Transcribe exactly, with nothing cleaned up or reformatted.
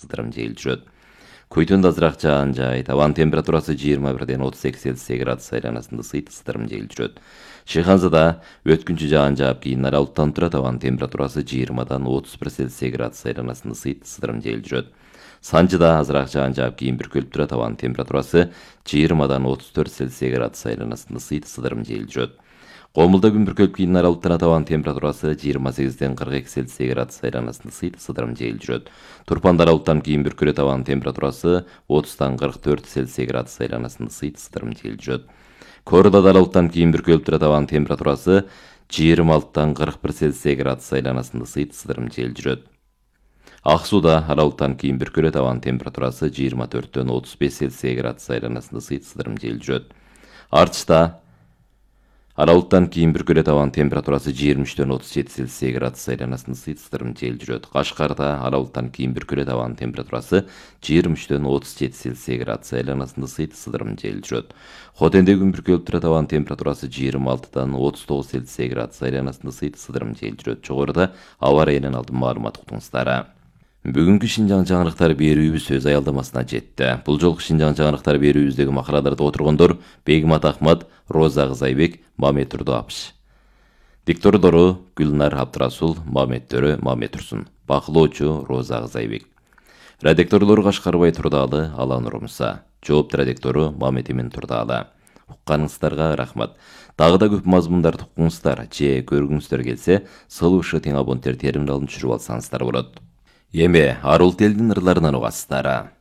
ысытырым жайыл жүрөт. Көйтөндө азыраак жаан жай, табан температурасы жыйырма бирден отуз эки Цельсий градус айланасында ысыйт, ысытырым жайыл жүрөт. Шыйханзада өткүнчү жаан жаап кийин аралыктан тура, табан температурасы жыйырмадан отуз бир Цельсий градус айланасында ысыйт, ысытырым жайыл жүрөт. Санжыда азыраак жаан жаап кийин бүркөлүп тура, табан температурасы жыйырмадан отуз төрт Цельсий градус айланасында ысыйт, ысытырым жайыл жүрөт. Комулда күн бүркөлүп кийин аралыктан табан температурасы жыйырма сегизден кырк эки Цельсий градус айланасында ысыйт, ысытырым жайыл жүрөт. Турпанда аралыктан кийин бүркөлө табан температурасы отуздан кырк төрт Цельсий градус айланасында ысыйт, ысытырым жайыл жүрөт. Корда аралыктан кийин бүркөлүп тура, табан температурасы жыйырма алтыдан кырк бир Цельсий градус айланасында ысыйт, ысытырым жайыл жүрөт. Ак сууда аралыктан кийин бүркөлө табан температурасы жыйырма төрттөн отуз беш Цельсий градус айланасында ысыйт, ысытырым жайыл жүрөт. Артышта аралыктан кийин бүркөлө табан температурасы жыйырма үчтөн отуз жети Цельсий градус айланасында ысыйт, ысытырым жайыл жүрөт. Кашкарда аралыктан кийин бүркөлө табан температурасы жыйырма үчтөн отуз жети Цельсий градус айланасында ысыйт, ысытырым жайыл жүрөт. Хотенде күн бүркөлүп тура, табан температурасы жыйырма алтыдан отуз тогуз Цельсий градус айланасында ысыйт, ысытырым жайыл жүрөт. Жогоруда аба ырайынан алдын маалымат уктуңуздар. Бүгүнкү Шинжаң жаңырыктар берүүбүз өз аялдамасына жетти. Бул жолку Шинжаң жаңырыктар берүүбүздөгү макалаларды отургондор Бегмат Ахмат, Роза Кызайбек, Мамет Турдуапыш. Диктордору Гүлнар Абдрасул, Мамет Төрө, Мамет Турсун. Бакылоочу Роза Кызайбек. Редакторлору Кашкарбай Турдалы, Алан Ромса. Жоопту редактору Мамет Эмин Турдалы. Укканыңыздарга рахмат. Дагы да көп мазмундарды укуңуздар же көргүңүздөр келсе, сылуушу тең абоненттер терминалын түшүрүп алсаңыздар болот. Эми арул телдин ырларынан угасыздар.